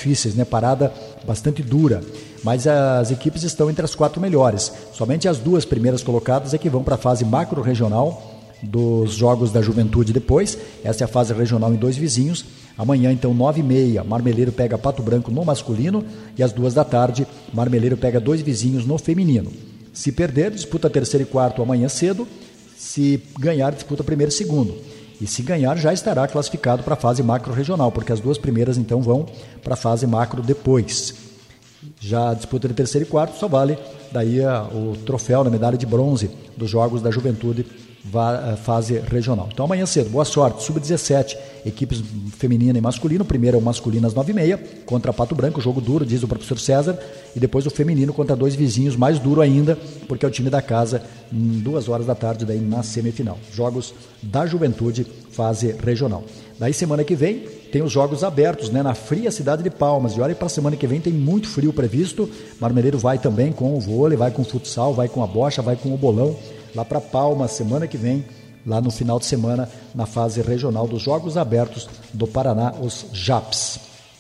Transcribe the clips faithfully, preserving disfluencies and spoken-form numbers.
difíceis, né? Parada bastante dura. Mas as equipes estão entre as quatro melhores. Somente as duas primeiras colocadas é que vão para a fase macro-regional dos Jogos da Juventude depois. Essa é a fase regional em dois vizinhos. Amanhã, então, nove e meia, Marmeleiro pega Pato Branco no masculino e às duas da tarde, Marmeleiro pega dois vizinhos no feminino. Se perder, disputa terceiro e quarto amanhã cedo. Se ganhar, disputa primeiro e segundo. E se ganhar, já estará classificado para a fase macro-regional, porque as duas primeiras, então, vão para a fase macro depois. Já a disputa de terceiro e quarto só vale daí a, o troféu na medalha de bronze dos Jogos da Juventude, va, fase regional. Então amanhã cedo, boa sorte, sub dezessete, equipes feminina e masculino. Primeiro é o masculino às nove e meia, contra Pato Branco, jogo duro, diz o professor César, e depois o feminino contra dois vizinhos, mais duro ainda, porque é o time da casa, em duas horas da tarde, daí na semifinal. Jogos da Juventude, fase regional. Daí semana que vem tem os jogos abertos, né, na fria cidade de Palmas. E olha, para a semana que vem tem muito frio previsto. Marmeleiro vai também com o vôlei, vai com o futsal, vai com a bocha, vai com o bolão lá para Palmas semana que vem, lá no final de semana, na fase regional dos Jogos Abertos do Paraná, os JAPs.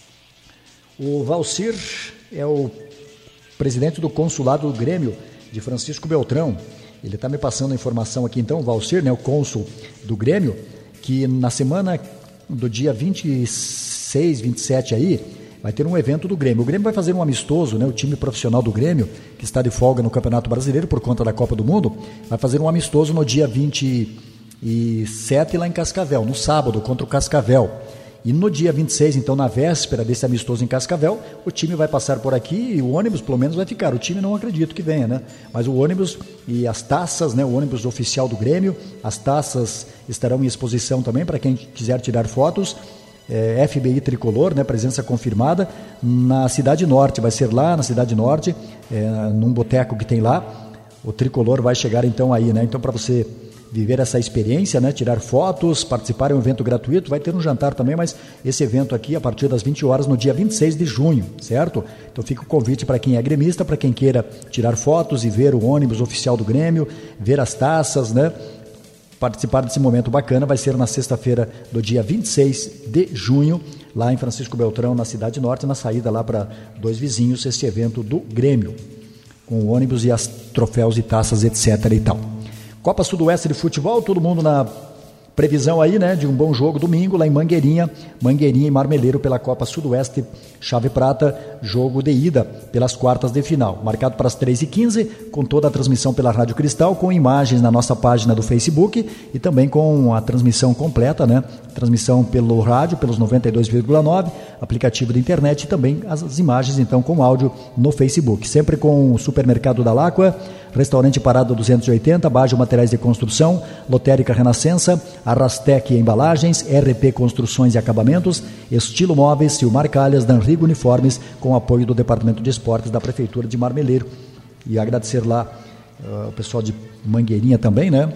O Valcir é o presidente do consulado do Grêmio de Francisco Beltrão. Ele está me passando a informação aqui então, o Valcir, né, o cônsul do Grêmio, que na semana do dia vinte e seis, vinte e sete aí, vai ter um evento do Grêmio. O Grêmio vai fazer um amistoso, né? O time profissional do Grêmio, que está de folga no Campeonato Brasileiro por conta da Copa do Mundo, vai fazer um amistoso no dia vinte e sete lá em Cascavel, no sábado, contra o Cascavel. E no dia vinte e seis, então, na véspera desse amistoso em Cascavel, o time vai passar por aqui e o ônibus, pelo menos, vai ficar. O time não acredito que venha, né? Mas o ônibus e as taças, né? O ônibus oficial do Grêmio, as taças estarão em exposição também para quem quiser tirar fotos. É, F B I Tricolor, né? Presença confirmada na Cidade Norte. Vai ser lá na Cidade Norte, é, num boteco que tem lá. O Tricolor vai chegar então aí, né? Então, para você viver essa experiência, né? Tirar fotos, participar de um evento gratuito, vai ter um jantar também, mas esse evento aqui a partir das vinte horas no dia vinte e seis de junho, certo? Então fica o convite para quem é gremista, para quem queira tirar fotos e ver o ônibus oficial do Grêmio, ver as taças, né? Participar desse momento bacana. Vai ser na sexta-feira do dia vinte e seis de junho, lá em Francisco Beltrão, na Cidade Norte, na saída lá para Dois Vizinhos, esse evento do Grêmio, com o ônibus e as troféus e taças, etc e tal. Copa Sudoeste de Futebol, todo mundo na previsão aí, né, de um bom jogo domingo lá em Mangueirinha, Mangueirinha e Marmeleiro pela Copa Sudoeste, chave prata, jogo de ida pelas quartas de final, marcado para as três e quinze, com toda a transmissão pela Rádio Cristal, com imagens na nossa página do Facebook e também com a transmissão completa, né, transmissão pelo rádio, pelos noventa e dois vírgula nove, aplicativo de internet e também as, as imagens então com áudio no Facebook, sempre com o Supermercado da Láqua, Restaurante Parada duzentos e oitenta, Bajo Materiais de Construção, Lotérica Renascença, Arrastec Embalagens, R P Construções e Acabamentos, Estilo Móveis, Silmar Calhas, Danrigo Uniformes, com apoio do Departamento de Esportes da Prefeitura de Marmeleiro. E agradecer lá uh, o pessoal de Mangueirinha também, né?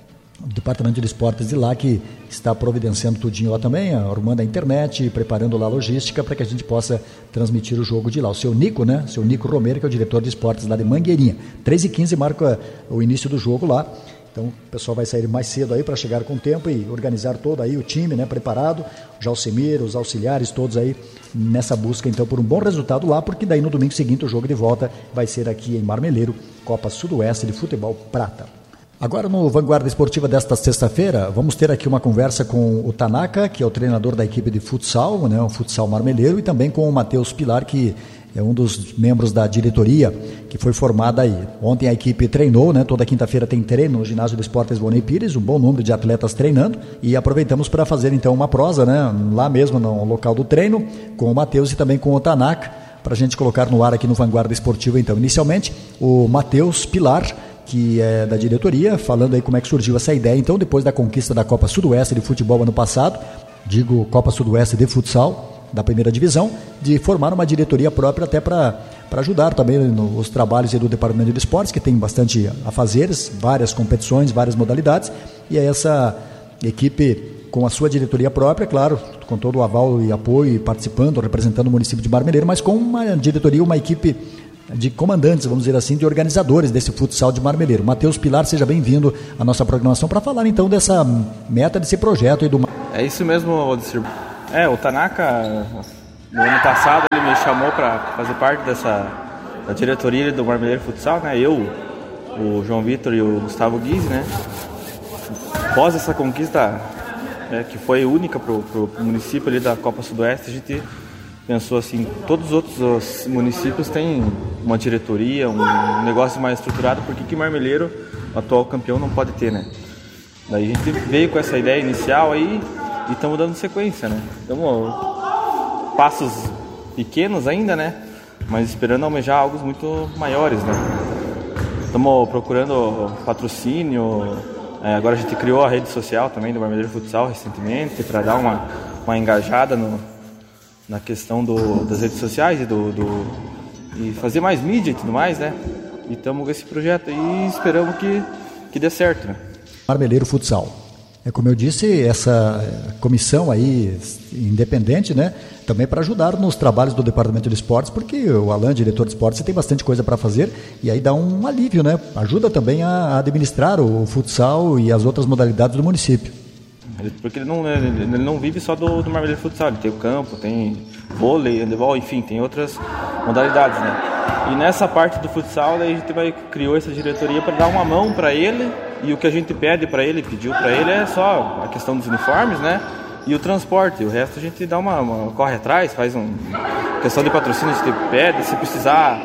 O Departamento de Esportes de lá, que está providenciando tudinho lá também, arrumando a internet, preparando lá a logística para que a gente possa transmitir o jogo de lá. O seu Nico, né? Seu Nico Romero, que é o diretor de esportes lá de Mangueirinha. três e quinze marca o início do jogo lá. Então o pessoal vai sair mais cedo aí para chegar com tempo e organizar todo aí o time, né? Preparado. O Jalcemir, os auxiliares, todos aí nessa busca então por um bom resultado lá, porque daí no domingo seguinte o jogo de volta vai ser aqui em Marmeleiro, Copa Sudoeste de Futebol Prata. Agora no Vanguarda Esportiva desta sexta-feira, vamos ter aqui uma conversa com o Tanaka, que é o treinador da equipe de futsal, né, o futsal Marmeleiro, e também com o Matheus Pilar, que é um dos membros da diretoria que foi formada aí. Ontem a equipe treinou, né, toda quinta-feira tem treino no ginásio de esportes Vonei Pires, um bom número de atletas treinando, e aproveitamos para fazer então uma prosa, né, lá mesmo no local do treino, com o Matheus e também com o Tanaka, para a gente colocar no ar aqui no Vanguarda Esportiva. Então, inicialmente, o Matheus Pilar, que é da diretoria, falando aí como é que surgiu essa ideia, então, depois da conquista da Copa Sudoeste de Futebol ano passado, digo Copa Sudoeste de Futsal, da primeira divisão, de formar uma diretoria própria até para ajudar também nos trabalhos do Departamento de Esportes, que tem bastante afazeres, várias competições, várias modalidades, e é essa equipe com a sua diretoria própria, claro, com todo o aval e apoio, e participando, representando o município de Marmeleiro, mas com uma diretoria, uma equipe de comandantes, vamos dizer assim, de organizadores desse futsal de Marmeleiro. Matheus Pilar, seja bem-vindo à nossa programação para falar então dessa meta, desse projeto. E do... É isso mesmo, Odissir. É, o Tanaka, no ano passado, ele chamou para fazer parte dessa da diretoria do Marmeleiro Futsal, né? Eu, o João Vitor e o Gustavo Guise, né? Após essa conquista, né, que foi única para o município ali da Copa Sudoeste, a gente pensou assim, todos os outros municípios têm uma diretoria, um negócio mais estruturado, por que que Marmeleiro, o atual campeão, não pode ter, né? Daí a gente veio com essa ideia inicial aí e estamos dando sequência, né? Estamos passos pequenos ainda, né? Mas esperando almejar algo muito maiores, né? Estamos procurando patrocínio, é, agora a gente criou a rede social também do Marmeleiro Futsal recentemente para dar uma, uma engajada no, na questão do, das redes sociais e, do, do, e fazer mais mídia e tudo mais, né? E estamos com esse projeto e esperamos que, que dê certo, né? Marmeleiro Futsal. É como eu disse, essa comissão aí independente, né, também para ajudar nos trabalhos do Departamento de Esportes, porque o Alan, diretor de esportes, tem bastante coisa para fazer e aí dá um alívio, né? Ajuda também a administrar o futsal e as outras modalidades do município. Porque ele não, ele não vive só do, do Marmeleiro Futsal, ele tem o campo, tem vôlei, handebol, enfim, tem outras modalidades, né? E nessa parte do futsal, daí a gente vai, criou essa diretoria para dar uma mão para ele, e o que a gente pede para ele, pediu para ele, é só a questão dos uniformes, né? E o transporte, o resto a gente dá uma, uma corre atrás, faz um questão de patrocínio, a gente pede, se precisar,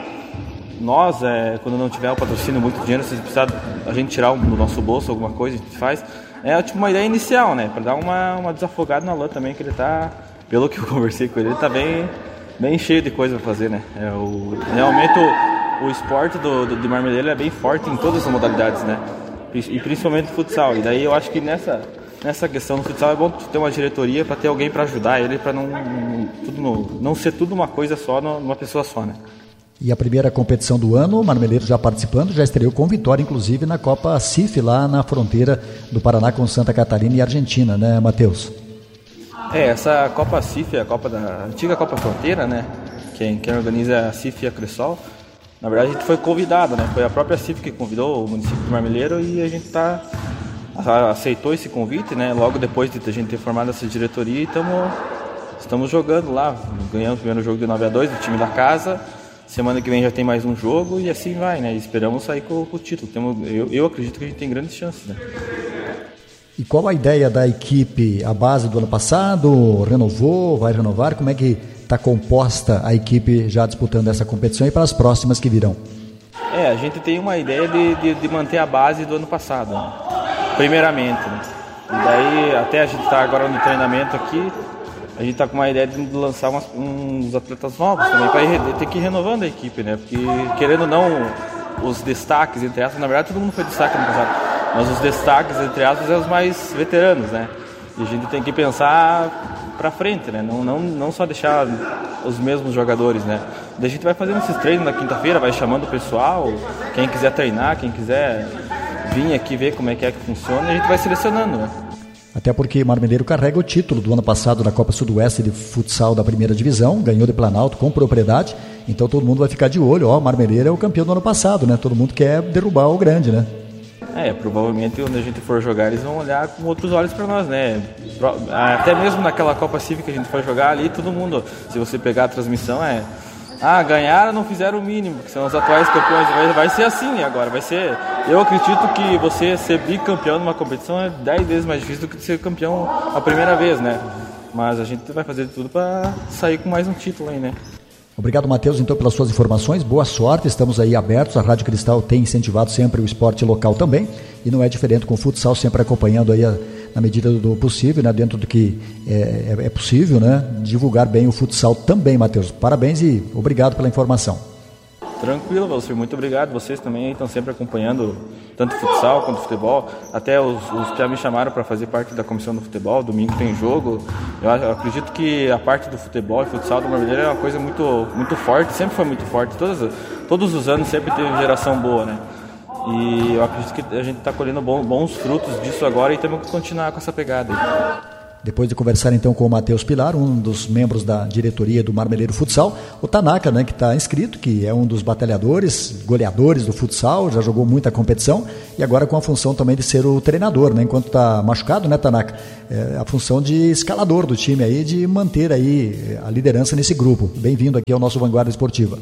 nós, é, quando não tiver o patrocínio, muito dinheiro, se precisar a gente tirar do nosso bolso alguma coisa, a gente faz. É tipo uma ideia inicial, né? Para dar uma, uma desafogada na Alan também, que ele tá, pelo que eu conversei com ele, ele tá bem, bem cheio de coisa para fazer, né? É, o, realmente o, o esporte do, do, do Marmeleiro é bem forte em todas as modalidades, né? E principalmente no futsal. E daí eu acho que nessa, nessa questão do futsal é bom ter uma diretoria para ter alguém para ajudar ele, para não, tudo no, não ser tudo uma coisa só, numa pessoa só, né? E a primeira competição do ano, o Marmeleiro já participando, já estreou com vitória, inclusive, na Copa C I F, lá na fronteira do Paraná com Santa Catarina e Argentina, né, Matheus? É, essa Copa C I F é a Copa da antiga Copa Fronteira, né? Quem, quem organiza é a C I F e a Cressol. Na verdade, a gente foi convidado, né? Foi a própria C I F que convidou o município do Marmeleiro e a gente tá, aceitou esse convite, né? Logo depois de a gente ter formado essa diretoria, e tamo, estamos jogando lá. Ganhamos o primeiro jogo de nove a dois do time da casa. Semana que vem já tem mais um jogo e assim vai, né? E esperamos sair com, com o título. Temos, eu, eu acredito que a gente tem grandes chances, né? E qual a ideia da equipe? A base do ano passado renovou, vai renovar? Como é que está composta a equipe já disputando essa competição e para as próximas que virão? É, a gente tem uma ideia de, de, de manter a base do ano passado, né? Primeiramente, né? E daí, até a gente está agora no treinamento aqui, a gente está com uma ideia de lançar umas, uns atletas novos também, para ter que ir renovando a equipe, né? Porque, querendo ou não, os destaques, entre aspas, na verdade todo mundo foi destaque no passado, mas os destaques, entre aspas, são os mais veteranos, né? E a gente tem que pensar para frente, né? Não, não, não só deixar os mesmos jogadores, né? Daí a gente vai fazendo esses treinos na quinta-feira, vai chamando o pessoal, quem quiser treinar, quem quiser vir aqui ver como é que é que funciona, e a gente vai selecionando, né? Até porque Marmeleiro carrega o título do ano passado da Copa Sudoeste de futsal da primeira divisão, ganhou de Planalto com propriedade, então todo mundo vai ficar de olho, ó, Marmeleiro é o campeão do ano passado, né? Todo mundo quer derrubar o grande, né? É, provavelmente quando a gente for jogar eles vão olhar com outros olhos para nós, né? Até mesmo naquela Copa Cívica que a gente foi jogar ali, todo mundo, se você pegar a transmissão, é... Ah, ganharam, não fizeram o mínimo, que são os atuais campeões. Vai, vai ser assim agora, vai ser... Eu acredito que você ser bicampeão numa competição é dez vezes mais difícil do que ser campeão a primeira vez, né? Mas a gente vai fazer tudo para sair com mais um título aí, né? Obrigado, Matheus, então, pelas suas informações. Boa sorte, estamos aí abertos. A Rádio Cristal tem incentivado sempre o esporte local também, e não é diferente com o futsal, sempre acompanhando aí a, na medida do possível, né, dentro do que é, é, é possível, né, divulgar bem o futsal também, Matheus. Parabéns e obrigado pela informação. Tranquilo, Valcir, muito obrigado. Vocês também estão sempre acompanhando tanto futsal quanto futebol. Até os, os que já me chamaram para fazer parte da comissão do futebol. Domingo tem jogo. Eu, eu acredito que a parte do futebol e futsal do Marmeleiro é uma coisa muito, muito forte, sempre foi muito forte. Todos, todos os anos sempre teve geração boa, né? E eu acredito que a gente está colhendo bons, bons frutos disso agora e temos que continuar com essa pegada aí. Depois de conversar então com o Matheus Pilar, um dos membros da diretoria do Marmeleiro Futsal, o Tanaka, né, que está inscrito, que é um dos batalhadores, goleadores do futsal, já jogou muita competição e agora com a função também de ser o treinador, né, enquanto está machucado, né, Tanaka, é a função de escalador do time aí, de manter aí a liderança nesse grupo. Bem-vindo aqui ao nosso Vanguarda Esportiva.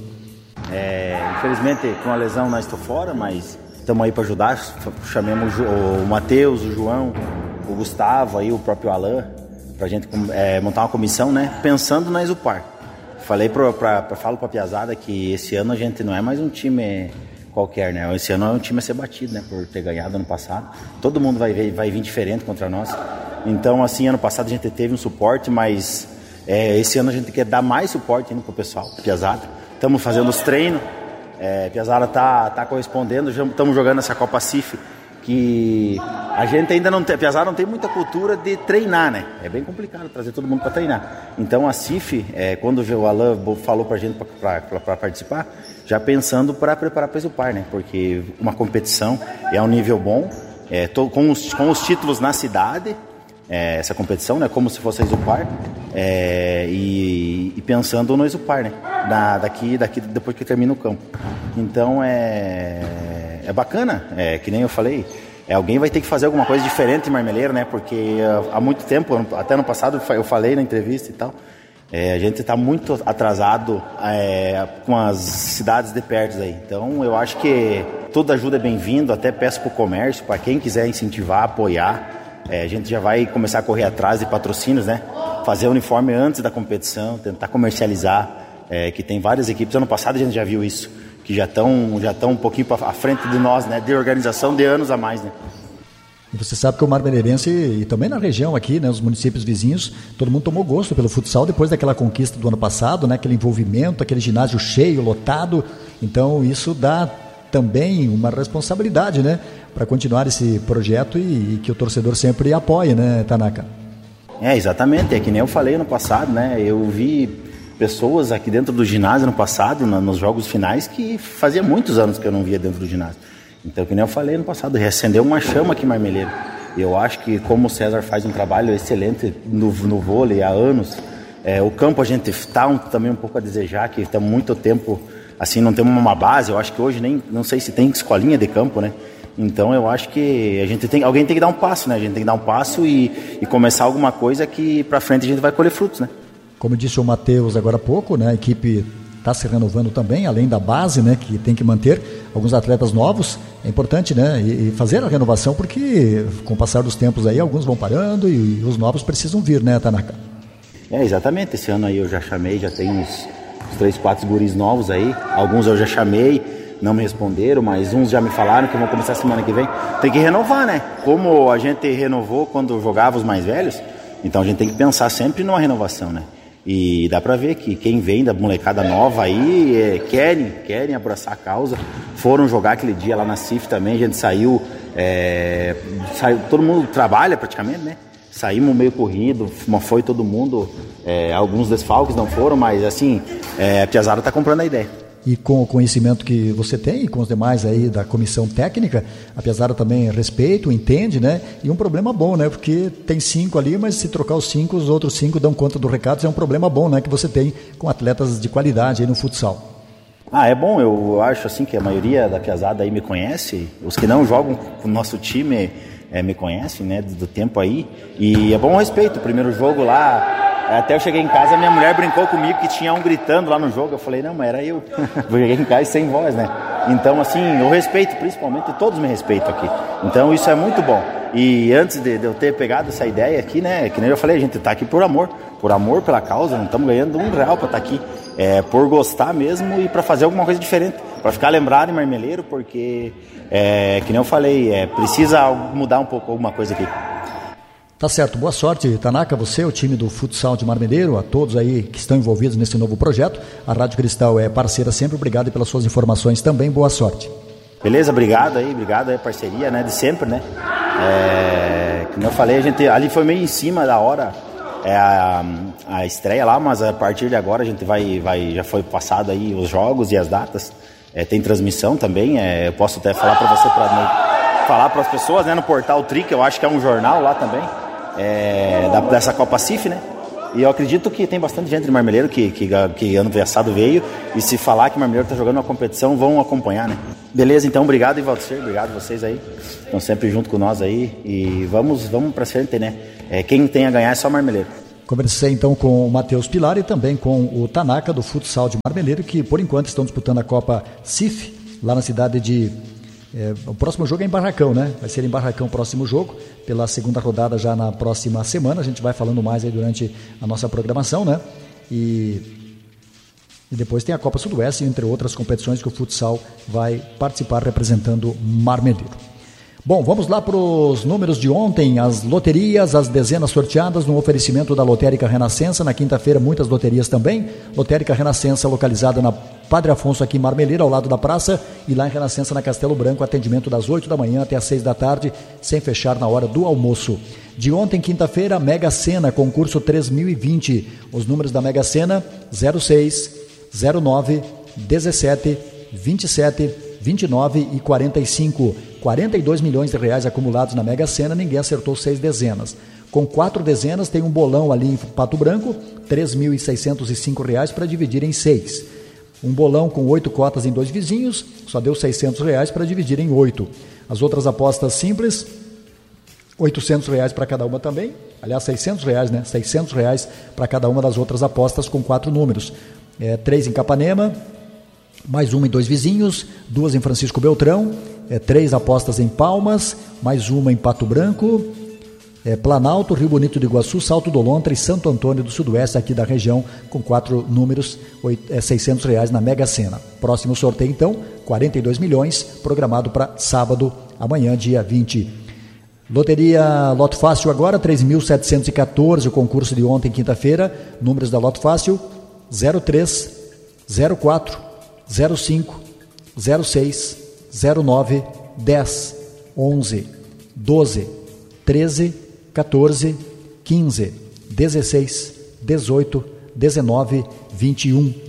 É, infelizmente com a lesão nós estou fora, mas estamos aí para ajudar. Chamemos o Matheus, o João, o Gustavo, aí, o próprio Alan, para a gente é, montar uma comissão, né, pensando na Exupar. Falei pra, pra, pra, falo para a piazada que esse ano a gente não é mais um time qualquer, né? Esse ano é um time a ser batido, né, por ter ganhado ano passado. Todo mundo vai, vai vir diferente contra nós. Então, assim, ano passado a gente teve um suporte, mas é, esse ano a gente quer dar mais suporte ainda pro pessoal, pra piazada. Estamos fazendo os treinos, é, a piazada tá, tá correspondendo, estamos jogando essa Copa C I F, que a gente ainda não tem, a piazada não tem muita cultura de treinar, né? É bem complicado trazer todo mundo para treinar. Então a C I F, é, quando o Alan falou para a gente para participar, já pensando para preparar para o Exupar, né? Porque uma competição é um nível bom, é, tô, com, os, com os títulos na cidade, é, essa competição, né? Como se fosse a Exupar, é, e, e pensando no Exupar, né? Da, daqui, daqui, depois que termina o campo. Então é, é bacana, é, que nem eu falei. É, alguém vai ter que fazer alguma coisa diferente em Marmeleiro, né? Porque uh, há muito tempo, até no passado eu falei na entrevista e tal, é, a gente está muito atrasado é, com as cidades de perto aí. Então eu acho que toda ajuda é bem-vindo, até peço para o comércio, para quem quiser incentivar, apoiar. É, a gente já vai começar a correr atrás de patrocínios, né? Fazer o uniforme antes da competição, tentar comercializar, é, que tem várias equipes. Ano passado a gente já viu isso, que já estão já estão um pouquinho à frente de nós, né, de organização de anos a mais, né. E você sabe que o Marmeleirense, e também na região aqui, né, os municípios vizinhos, todo mundo tomou gosto pelo futsal depois daquela conquista do ano passado, né, aquele envolvimento, aquele ginásio cheio, lotado. Então isso dá também uma responsabilidade, né, para continuar esse projeto e, e que o torcedor sempre apoie, né, Tanaka? É, exatamente, é que nem eu falei ano passado, né, eu vi pessoas aqui dentro do ginásio no passado, na, nos jogos finais, que fazia muitos anos que eu não via dentro do ginásio. Então, que nem eu falei no passado, reacendeu uma chama aqui em Marmeleiro. E eu acho que como o César faz um trabalho excelente no, no vôlei há anos, é, o campo a gente está um, também um pouco a desejar, que está muito tempo, assim, não temos uma base. Eu acho que hoje nem, não sei se tem escolinha de campo, né? Então eu acho que a gente tem, alguém tem que dar um passo, né? A gente tem que dar um passo e, e começar alguma coisa que para frente a gente vai colher frutos, né? Como disse o Matheus agora há pouco, né, a equipe está se renovando também, além da base, né, que tem que manter alguns atletas novos. É importante, né, e, e fazer a renovação, porque com o passar dos tempos aí, alguns vão parando e, e os novos precisam vir, né, Tanaka? É, exatamente. Esse ano aí eu já chamei, já tem uns, uns três, quatro guris novos aí. Alguns eu já chamei, não me responderam, mas uns já me falaram que vão começar semana que vem. Tem que renovar, né? Como a gente renovou quando jogava os mais velhos, então a gente tem que pensar sempre numa renovação, né? E dá pra ver que quem vem da molecada nova aí é, querem, querem abraçar a causa. Foram jogar aquele dia lá na C I F também, a gente saiu, é, saiu todo mundo trabalha praticamente, né? Saímos meio corrido, foi todo mundo, é, alguns desfalques não foram, mas assim, é, a piazada tá comprando a ideia. E com o conhecimento que você tem, e com os demais aí da comissão técnica, a piazada também respeita, entende, né? E um problema bom, né? Porque tem cinco ali, mas se trocar os cinco, os outros cinco dão conta do recado. É um problema bom, né? Que você tem com atletas de qualidade aí no futsal. Ah, é bom. Eu acho assim que a maioria da piazada aí me conhece. Os que não jogam com o nosso time é, me conhecem, né? Do tempo aí. E é bom o respeito. O primeiro jogo lá... Até eu cheguei em casa, minha mulher brincou comigo que tinha um gritando lá no jogo. Eu falei, não, mas era eu. Eu cheguei em casa sem voz, né? Então, assim, eu respeito, principalmente, todos me respeitam aqui. Então, isso é muito bom. E antes de, de eu ter pegado essa ideia aqui, né? Que nem eu falei, a gente tá aqui por amor. Por amor pela causa, não estamos ganhando um real pra estar aqui. É por gostar mesmo e para fazer alguma coisa diferente. Para ficar lembrado em Marmeleiro, porque, é, que nem eu falei, é, precisa mudar um pouco alguma coisa aqui. Tá certo, boa sorte, Tanaka, você, o time do futsal de Marmeleiro, a todos aí que estão envolvidos nesse novo projeto. A Rádio Cristal é parceira sempre, obrigado pelas suas informações também, boa sorte. Beleza, obrigado aí, obrigado aí, parceria, né, de sempre, né. É, como eu falei, a gente ali foi meio em cima da hora, é, a, a estreia lá, mas a partir de agora a gente vai, vai já foi passado aí os jogos e as datas, é, tem transmissão também, é, eu posso até falar para você, para falar para as pessoas, né, no portal Tri, que eu acho que é um jornal lá também. é, da, dessa Copa C I F, né? E eu acredito que tem bastante gente de Marmeleiro que, que, que ano passado veio, e se falar que Marmeleiro está jogando uma competição, vão acompanhar, né? Beleza, então, obrigado, Ivaldir, obrigado vocês aí, estão sempre junto com nós aí, e vamos, vamos para frente, né? É, quem tem a ganhar é só Marmeleiro. Conversei então com o Matheus Pilar e também com o Tanaka do futsal de Marmeleiro, que por enquanto estão disputando a Copa C I F, lá na cidade de... É, o próximo jogo é em Barracão, né? Vai ser em Barracão o próximo jogo, pela segunda rodada já na próxima semana. A gente vai falando mais aí durante a nossa programação, né? E, e depois tem a Copa Sudoeste, entre outras competições que o futsal vai participar representando Marmeleiro. Bom, vamos lá para os números de ontem, as loterias, as dezenas sorteadas no oferecimento da Lotérica Renascença. Na quinta-feira, muitas loterias também. Lotérica Renascença, localizada na Padre Afonso, aqui em Marmeleiro, ao lado da praça, e lá em Renascença, na Castelo Branco, atendimento das oito da manhã até as seis da tarde, sem fechar na hora do almoço. De ontem, quinta-feira, Mega Sena, concurso três mil e vinte. Os números da Mega Sena, zero seis, zero nove, dezessete, vinte e sete, vinte e nove e quarenta e cinco. quarenta e dois milhões de reais acumulados na Mega Sena, ninguém acertou seis dezenas. Com quatro dezenas, tem um bolão ali em Pato Branco, três mil seiscentos e cinco reais para dividir em seis. Um bolão com oito cotas em dois vizinhos, só deu seiscentos reais para dividir em oito. As outras apostas simples, oitocentos reais para cada uma também. Aliás, seiscentos reais, né? seiscentos reais para cada uma das outras apostas com quatro números. É, três em Capanema, mais uma em dois vizinhos, duas em Francisco Beltrão, é, três apostas em Palmas, mais uma em Pato Branco, é, Planalto, Rio Bonito do Iguaçu, Salto do Lontra e Santo Antônio do Sudoeste, aqui da região, com quatro números, oito, é, seiscentos reais na Mega Sena. Próximo sorteio, então, quarenta e dois milhões, programado para sábado, amanhã, dia vinte. Loteria Loto Fácil agora, três mil setecentos e quatorze, o concurso de ontem, quinta-feira, números da Loto Fácil, zero três, zero quatro, zero cinco, zero seis, zero nove, dez, onze, doze, treze, quatorze, quinze, dezesseis, dezoito, dezenove, vinte e um.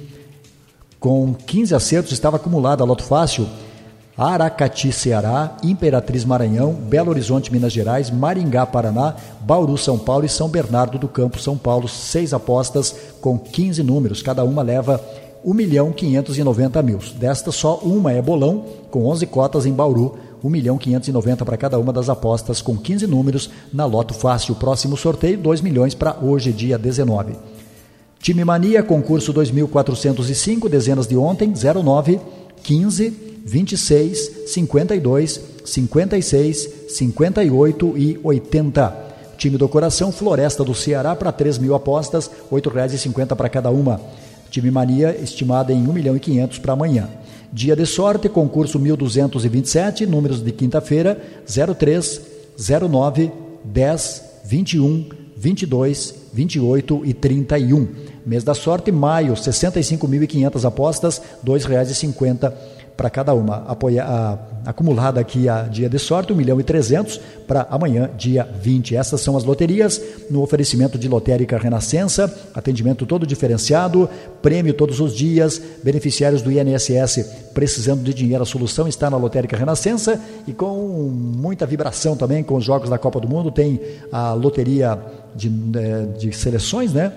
Com quinze acertos estava acumulada a Loto Fácil: Aracati, Ceará, Imperatriz, Maranhão, Belo Horizonte, Minas Gerais, Maringá, Paraná, Bauru, São Paulo e São Bernardo do Campo, São Paulo. Seis apostas com quinze números, cada uma leva um milhão quinhentos e noventa mil. Desta, só uma é bolão, com onze cotas em Bauru, um milhão quinhentos e noventa para cada uma das apostas, com quinze números na Loto Fácil. Próximo sorteio, dois milhões para hoje, dia dezenove. Time Mania, concurso dois mil quatrocentos e cinco, dezenas de ontem, zero nove, quinze, vinte e seis, cinquenta e dois, cinquenta e seis, cinquenta e oito e oitenta. Time do Coração, Floresta do Ceará, para três mil apostas, oito reais e cinquenta para cada uma. Time Mania, estimada em um milhão e quinhentos para amanhã. Dia de sorte, concurso mil duzentos e vinte e sete, números de quinta-feira, zero três, zero nove, dez, vinte e um, vinte e dois, vinte e oito e trinta e um. Mês da sorte, maio, sessenta e cinco mil e quinhentas apostas, dois reais e cinquenta para cada uma. Apoia, a, acumulada aqui a dia de sorte, um milhão e trezentos para amanhã, dia vinte. Essas são as loterias no oferecimento de Lotérica Renascença, atendimento todo diferenciado, prêmio todos os dias, beneficiários do I N S S precisando de dinheiro, a solução está na Lotérica Renascença, e com muita vibração também com os Jogos da Copa do Mundo, tem a loteria de, de seleções, né?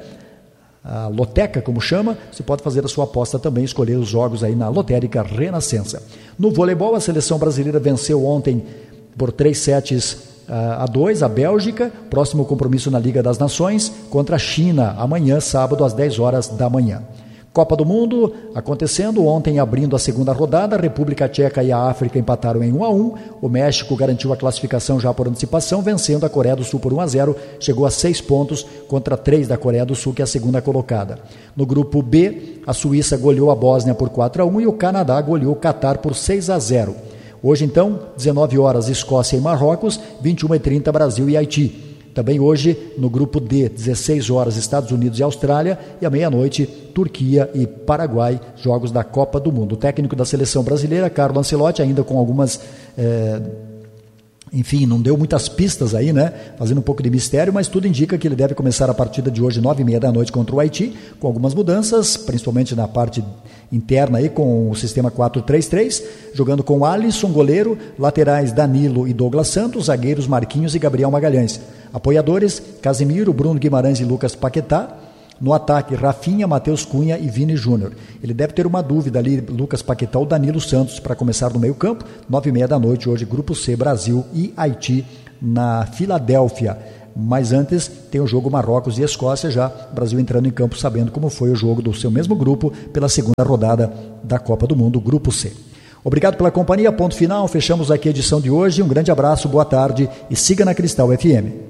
A loteca, como chama, você pode fazer a sua aposta também, escolher os jogos aí na Lotérica Renascença. No voleibol, a seleção brasileira venceu ontem por três sets a dois a Bélgica. Próximo compromisso na Liga das Nações contra a China, amanhã, sábado, às dez horas da manhã. Copa do Mundo acontecendo, ontem abrindo a segunda rodada, a República Tcheca e a África empataram em um a um, o México garantiu a classificação já por antecipação, vencendo a Coreia do Sul por um a zero, chegou a seis pontos contra três da Coreia do Sul, que é a segunda colocada. No grupo B, a Suíça goleou a Bósnia por quatro a um e o Canadá goleou o Catar por seis a zero. Hoje então, dezenove horas, Escócia e Marrocos, vinte e uma e trinta, Brasil e Haiti. Também hoje, no grupo D, dezesseis horas, Estados Unidos e Austrália, e à meia-noite, Turquia e Paraguai, jogos da Copa do Mundo. O técnico da seleção brasileira, Carlo Ancelotti, ainda com algumas eh, Enfim, não deu muitas pistas aí, né? Fazendo um pouco de mistério, mas tudo indica que ele deve começar a partida de hoje, nove e meia da noite, contra o Haiti, com algumas mudanças, principalmente na parte interna aí, com o sistema quatro três três, jogando com Alisson, goleiro, laterais Danilo e Douglas Santos, zagueiros Marquinhos e Gabriel Magalhães. Apoiadores, Casemiro, Bruno Guimarães e Lucas Paquetá. No ataque, Rafinha, Matheus Cunha e Vini Júnior. Ele deve ter uma dúvida ali, Lucas Paquetá ou Danilo Santos, para começar no meio campo, nove e meia da noite, hoje, Grupo C, Brasil e Haiti, na Filadélfia. Mas antes, tem o jogo Marrocos e Escócia, já Brasil entrando em campo, sabendo como foi o jogo do seu mesmo grupo, pela segunda rodada da Copa do Mundo, Grupo C. Obrigado pela companhia, ponto final, fechamos aqui a edição de hoje, um grande abraço, boa tarde e siga na Cristal F M.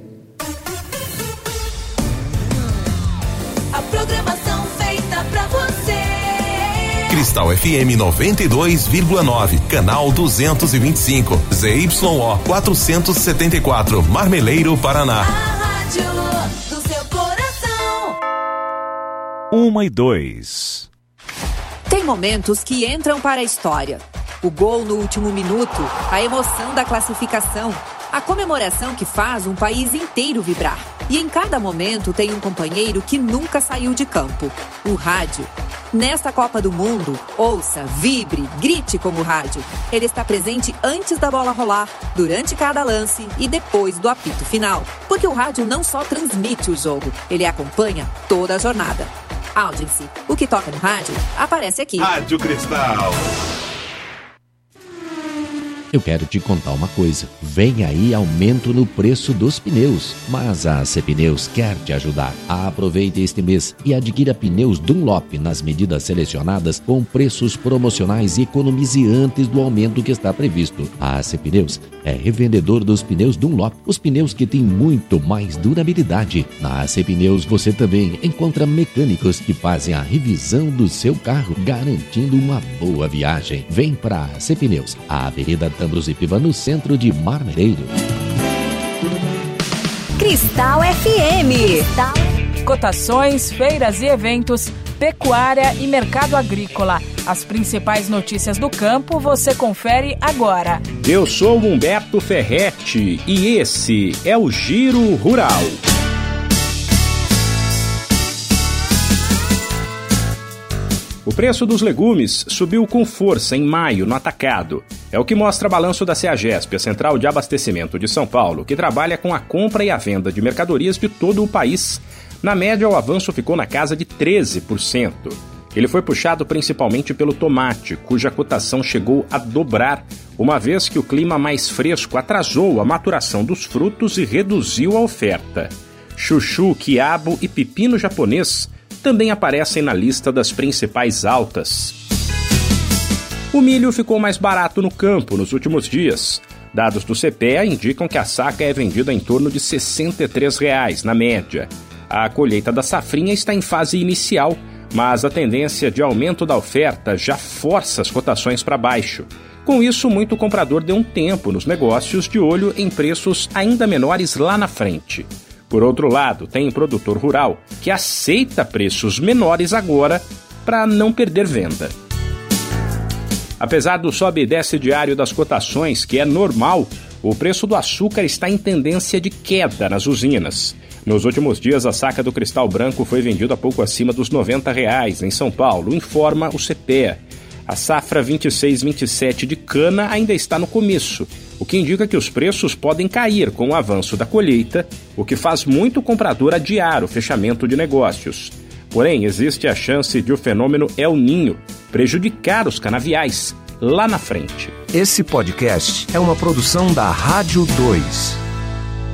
Cristal F M noventa e dois vírgula nove, canal duzentos e vinte e cinco, Z Y O quatrocentos e setenta e quatro, Marmeleiro, Paraná. A rádio do seu coração. Uma e dois. Tem momentos que entram para a história. O gol no último minuto, a emoção da classificação, a comemoração que faz um país inteiro vibrar. E em cada momento tem um companheiro que nunca saiu de campo, o rádio. Nesta Copa do Mundo, ouça, vibre, grite como rádio. Ele está presente antes da bola rolar, durante cada lance e depois do apito final. Porque o rádio não só transmite o jogo, ele acompanha toda a jornada. Audience, o que toca no rádio, aparece aqui. Rádio Cristal. Eu quero te contar uma coisa. Vem aí aumento no preço dos pneus, mas a A C Pneus quer te ajudar. Aproveite este mês e adquira pneus Dunlop nas medidas selecionadas com preços promocionais e economize antes do aumento que está previsto. A A C Pneus é revendedor dos pneus Dunlop, os pneus que têm muito mais durabilidade. Na A C Pneus você também encontra mecânicos que fazem a revisão do seu carro, garantindo uma boa viagem. Vem para a A C Pneus, a Avenida Tambros e Piva, no centro de Marmeleiro. Cristal F M. Cristal. Cotações, feiras e eventos, pecuária e mercado agrícola. As principais notícias do campo você confere agora. Eu sou Humberto Ferretti e esse é o Giro Rural. O preço dos legumes subiu com força em maio no atacado. É o que mostra balanço da CEAGESP, a Central de Abastecimento de São Paulo, que trabalha com a compra e a venda de mercadorias de todo o país. Na média, o avanço ficou na casa de treze por cento. Ele foi puxado principalmente pelo tomate, cuja cotação chegou a dobrar, uma vez que o clima mais fresco atrasou a maturação dos frutos e reduziu a oferta. Chuchu, quiabo e pepino japonês também aparecem na lista das principais altas. O milho ficou mais barato no campo nos últimos dias. Dados do C P E A indicam que a saca é vendida em torno de sessenta e três reais na média. A colheita da safrinha está em fase inicial, mas a tendência de aumento da oferta já força as cotações para baixo. Com isso, muito comprador deu um tempo nos negócios, de olho em preços ainda menores lá na frente. Por outro lado, tem produtor rural que aceita preços menores agora para não perder venda. Apesar do sobe e desce diário das cotações, que é normal, o preço do açúcar está em tendência de queda nas usinas. Nos últimos dias, a saca do cristal branco foi vendida a pouco acima dos noventa reais em São Paulo, informa o C P E A. A safra vinte e seis vinte e sete de cana ainda está no começo, o que indica que os preços podem cair com o avanço da colheita, o que faz muito comprador adiar o fechamento de negócios. Porém, existe a chance de o fenômeno El Ninho prejudicar os canaviais lá na frente. Esse podcast é uma produção da Rádio dois.